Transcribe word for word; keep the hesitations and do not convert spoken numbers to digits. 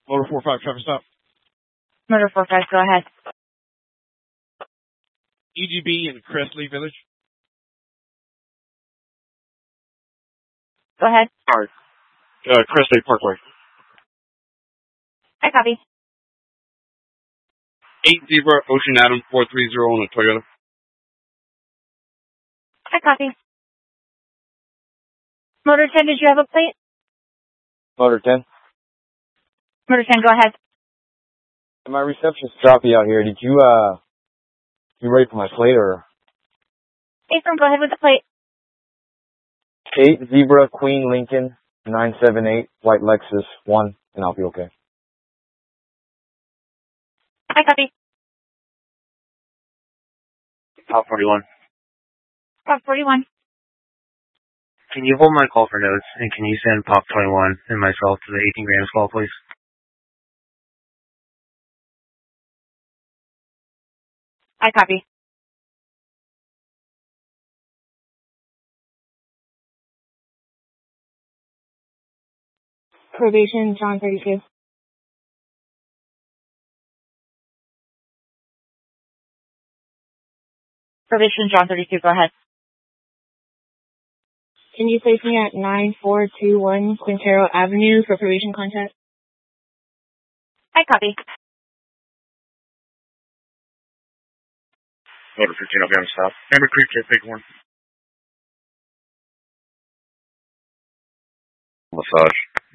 Motor four five, traffic stop. Motor four five, go ahead. E G B in Crestley Village. Go ahead. Sorry. Uh, Crestley Parkway. I copy. eight Zebra Ocean Adam four three zero on a Toyota. I copy. Motor ten, did you have a plate? Motor ten. Motor ten, go ahead. My receptionist dropped me out here. Did you, uh, you ready for my plate or? Hey, firm, go ahead with the plate. eight Zebra Queen Lincoln nine seven eight White Lexus one, and I'll be okay. I copy. Top forty-one. Top forty-one. Can you hold my call for notes, and can you send Pop twenty-one and myself to the eighteen grams call, please? I copy. Probation, John thirty-two. Probation, John thirty-two, go ahead. Can you place me at nine four two one Quintero Avenue for probation contact? I copy. Motor fifteen, I'll be on the stop. Amber Creek, Big Horn. Massage.